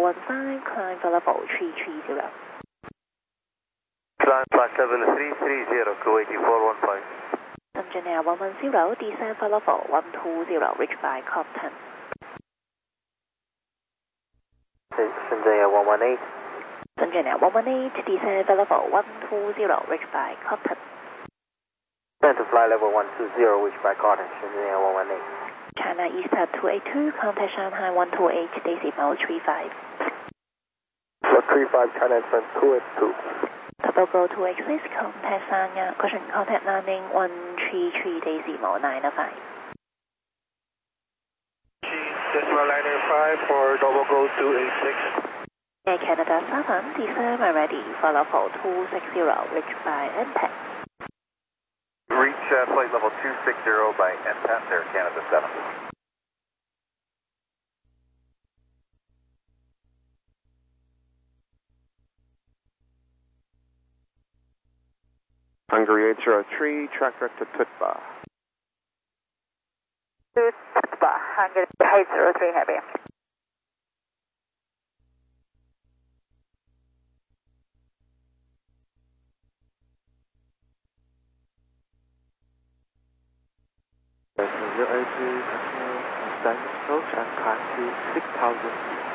415, climb for level 330. Climb flight level 330, Kuwait 415. Engineer 110, descend for level 120, reach by Compton. Engineer 118. Engineer 118, descend for level 120, reach by Compton. Descend to flight level 120, reach by Compton, Engineer 118. China Eastern 282, contact Shanghai 128, decimal 35. 35, China Eastern 282. Double go 286, contact Sanya, caution contact landing 133, decimal 905. Decimal 905 for double go 286. Air Canada 7, descend when ready for level 260, reach by NPAC. Reach flight level 260 by NPAC, Air Canada 7. Hungary 803, track to Tutba. To Tutba, Hungary 803 Heavy. Passenger 082, continue standing approach and climb to 6,000 feet.